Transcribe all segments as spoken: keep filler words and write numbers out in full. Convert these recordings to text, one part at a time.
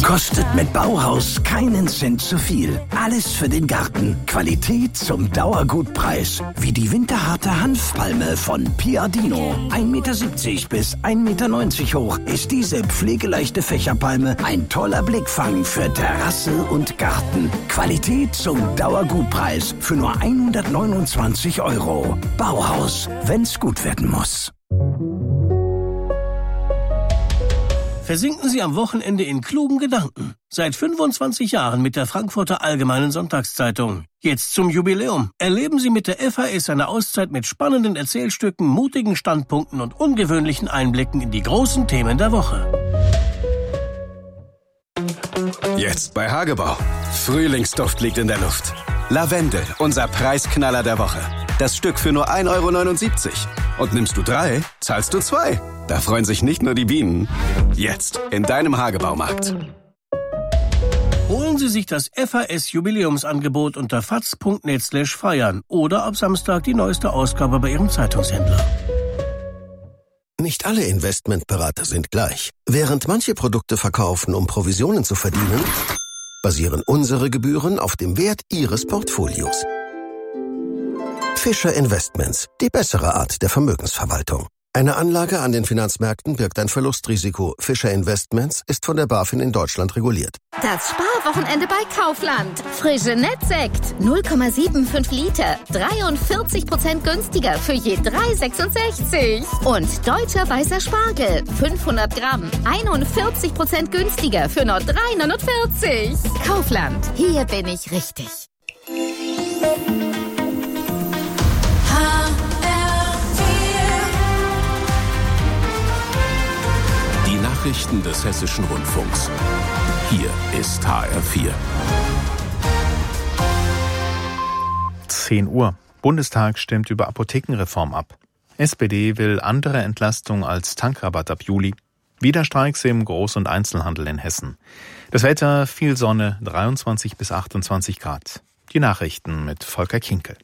Kostet mit Bauhaus keinen Cent zu viel. Alles für den Garten. Qualität zum Dauergutpreis. Wie die winterharte Hanfpalme von Piadino. ein Meter siebzig bis ein Meter neunzig hoch ist diese pflegeleichte Fächerpalme ein toller Blickfang für Terrasse und Garten. Qualität zum Dauergutpreis für nur hundertneunundzwanzig Euro. Bauhaus, wenn's gut werden muss. Versinken Sie am Wochenende in klugen Gedanken. Seit fünfundzwanzig Jahren mit der Frankfurter Allgemeinen Sonntagszeitung. Jetzt zum Jubiläum. Erleben Sie mit der F A S eine Auszeit mit spannenden Erzählstücken, mutigen Standpunkten und ungewöhnlichen Einblicken in die großen Themen der Woche. Jetzt bei Hagebau. Frühlingsduft liegt in der Luft. Lavendel, unser Preisknaller der Woche. Das Stück für nur ein Euro neunundsiebzig. Und nimmst du drei, zahlst du zwei. Da freuen sich nicht nur die Bienen. Jetzt in deinem Hagebaumarkt. Holen Sie sich das F A S-Jubiläumsangebot unter faz punkt net slash feiern oder ab Samstag die neueste Ausgabe bei Ihrem Zeitungshändler. Nicht alle Investmentberater sind gleich. Während manche Produkte verkaufen, um Provisionen zu verdienen, basieren unsere Gebühren auf dem Wert Ihres Portfolios. Fischer Investments, die bessere Art der Vermögensverwaltung. Eine Anlage an den Finanzmärkten birgt ein Verlustrisiko. Fischer Investments ist von der BaFin in Deutschland reguliert. Das Sparwochenende bei Kaufland. Frische Nettsekt. null Komma fünfundsiebzig Liter. dreiundvierzig Prozent günstiger für je drei Euro sechsundsechzig. Und deutscher weißer Spargel. fünfhundert Gramm. einundvierzig Prozent günstiger für nur drei Euro neunundvierzig. Kaufland. Hier bin ich richtig. Nachrichten des Hessischen Rundfunks. Hier ist H R vier. zehn Uhr. Bundestag stimmt über Apothekenreform ab. S P D will andere Entlastung als Tankrabatt ab Juli. Wieder Streiks im Groß- und Einzelhandel in Hessen. Das Wetter, viel Sonne, dreiundzwanzig bis achtundzwanzig Grad. Die Nachrichten mit Volker Kinkel.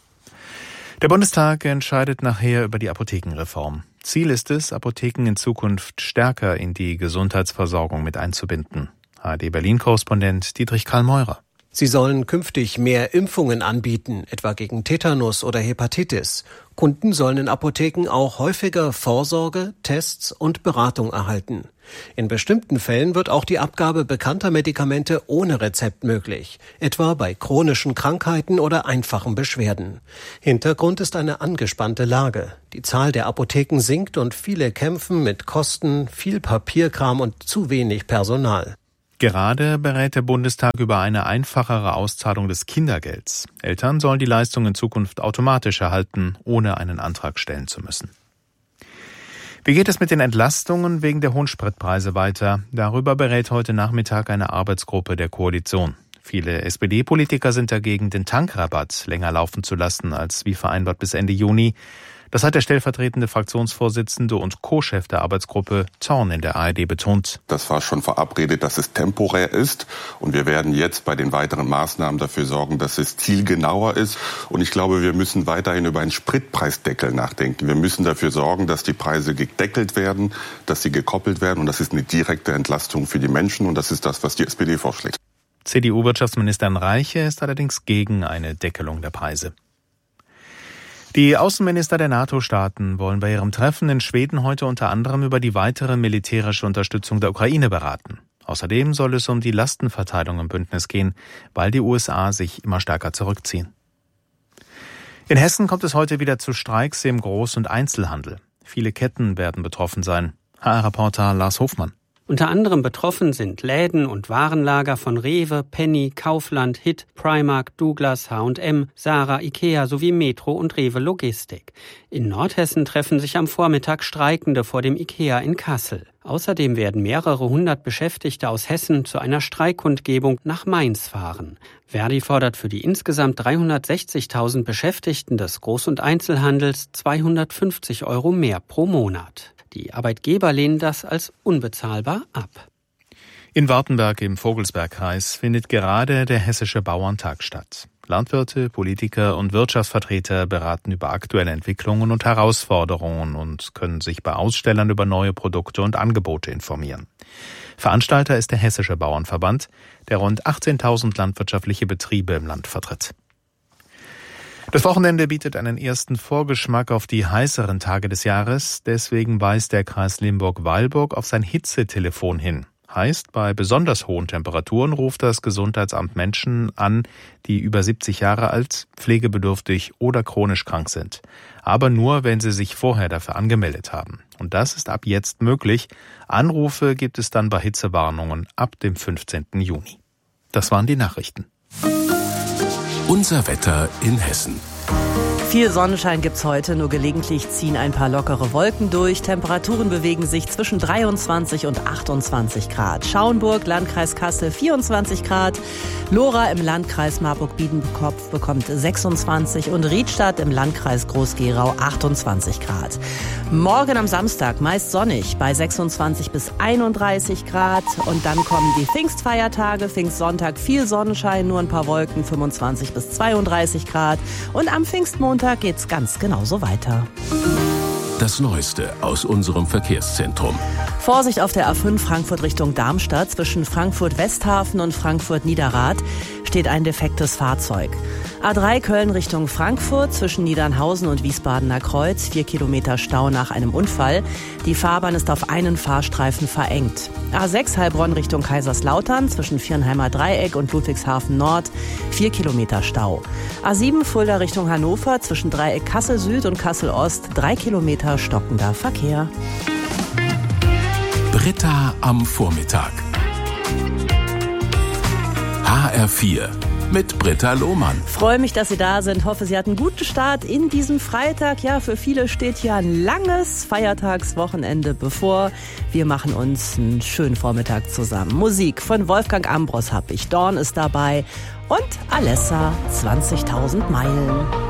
Der Bundestag entscheidet nachher über die Apothekenreform. Ziel ist es, Apotheken in Zukunft stärker in die Gesundheitsversorgung mit einzubinden. H D Berlin-Korrespondent Dietrich Karl-Meurer. Sie sollen künftig mehr Impfungen anbieten, etwa gegen Tetanus oder Hepatitis. Kunden sollen in Apotheken auch häufiger Vorsorge, Tests und Beratung erhalten. In bestimmten Fällen wird auch die Abgabe bekannter Medikamente ohne Rezept möglich, etwa bei chronischen Krankheiten oder einfachen Beschwerden. Hintergrund ist eine angespannte Lage. Die Zahl der Apotheken sinkt und viele kämpfen mit Kosten, viel Papierkram und zu wenig Personal. Gerade berät der Bundestag über eine einfachere Auszahlung des Kindergelds. Eltern sollen die Leistung in Zukunft automatisch erhalten, ohne einen Antrag stellen zu müssen. Wie geht es mit den Entlastungen wegen der hohen Spritpreise weiter? Darüber berät heute Nachmittag eine Arbeitsgruppe der Koalition. Viele S P D-Politiker sind dagegen, den Tankrabatt länger laufen zu lassen als wie vereinbart bis Ende Juni. Das hat der stellvertretende Fraktionsvorsitzende und Co-Chef der Arbeitsgruppe Zorn in der A R D betont. Das war schon verabredet, dass es temporär ist. Und wir werden jetzt bei den weiteren Maßnahmen dafür sorgen, dass es zielgenauer ist. Und ich glaube, wir müssen weiterhin über einen Spritpreisdeckel nachdenken. Wir müssen dafür sorgen, dass die Preise gedeckelt werden, dass sie gekoppelt werden. Und das ist eine direkte Entlastung für die Menschen. Und das ist das, was die S P D vorschlägt. C D U-Wirtschaftsministerin Reiche ist allerdings gegen eine Deckelung der Preise. Die Außenminister der NATO-Staaten wollen bei ihrem Treffen in Schweden heute unter anderem über die weitere militärische Unterstützung der Ukraine beraten. Außerdem soll es um die Lastenverteilung im Bündnis gehen, weil die U S A sich immer stärker zurückziehen. In Hessen kommt es heute wieder zu Streiks im Groß- und Einzelhandel. Viele Ketten werden betroffen sein. H R-Reporter Lars Hofmann. Unter anderem betroffen sind Läden und Warenlager von Rewe, Penny, Kaufland, Hit, Primark, Douglas, H und M, Zara, Ikea sowie Metro und Rewe Logistik. In Nordhessen treffen sich am Vormittag Streikende vor dem Ikea in Kassel. Außerdem werden mehrere hundert Beschäftigte aus Hessen zu einer Streikkundgebung nach Mainz fahren. Verdi fordert für die insgesamt dreihundertsechzigtausend Beschäftigten des Groß- und Einzelhandels zweihundertfünfzig Euro mehr pro Monat. Die Arbeitgeber lehnen das als unbezahlbar ab. In Wartenberg im Vogelsbergkreis findet gerade der Hessische Bauerntag statt. Landwirte, Politiker und Wirtschaftsvertreter beraten über aktuelle Entwicklungen und Herausforderungen und können sich bei Ausstellern über neue Produkte und Angebote informieren. Veranstalter ist der Hessische Bauernverband, der rund achtzehntausend landwirtschaftliche Betriebe im Land vertritt. Das Wochenende bietet einen ersten Vorgeschmack auf die heißeren Tage des Jahres. Deswegen weist der Kreis Limburg-Weilburg auf sein Hitzetelefon hin. Heißt, bei besonders hohen Temperaturen ruft das Gesundheitsamt Menschen an, die über siebzig Jahre alt, pflegebedürftig oder chronisch krank sind. Aber nur, wenn sie sich vorher dafür angemeldet haben. Und das ist ab jetzt möglich. Anrufe gibt es dann bei Hitzewarnungen ab dem fünfzehnten Juni. Das waren die Nachrichten. Unser Wetter in Hessen. Viel Sonnenschein gibt's heute, nur gelegentlich ziehen ein paar lockere Wolken durch. Temperaturen bewegen sich zwischen dreiundzwanzig und achtundzwanzig Grad. Schauenburg, Landkreis Kassel vierundzwanzig Grad. Lora im Landkreis Marburg-Biedenkopf bekommt sechsundzwanzig und Riedstadt im Landkreis Groß-Gerau achtundzwanzig Grad. Morgen am Samstag meist sonnig bei sechsundzwanzig bis einunddreißig Grad. Und dann kommen die Pfingstfeiertage. Pfingstsonntag viel Sonnenschein, nur ein paar Wolken, fünfundzwanzig bis zweiunddreißig Grad. Und am Pfingstmontag Montag geht's ganz genauso weiter. Das Neueste aus unserem Verkehrszentrum. Vorsicht auf der A fünf Frankfurt Richtung Darmstadt. Zwischen Frankfurt-Westhafen und Frankfurt-Niederrad steht ein defektes Fahrzeug. A drei Köln Richtung Frankfurt zwischen Niedernhausen und Wiesbadener Kreuz. Vier Kilometer Stau nach einem Unfall. Die Fahrbahn ist auf einen Fahrstreifen verengt. A sechs Heilbronn Richtung Kaiserslautern zwischen Viernheimer Dreieck und Ludwigshafen Nord. Vier Kilometer Stau. A sieben Fulda Richtung Hannover zwischen Dreieck Kassel Süd und Kassel Ost. Drei Kilometer stockender Verkehr. Britta am Vormittag. H R vier mit Britta Lohmann. Freue mich, dass Sie da sind. Hoffe, Sie hatten einen guten Start in diesem Freitag. Ja, für viele steht hier ein langes Feiertagswochenende bevor. Wir machen uns einen schönen Vormittag zusammen. Musik von Wolfgang Ambros habe ich. Dorn ist dabei und Alessa, zwanzigtausend Meilen.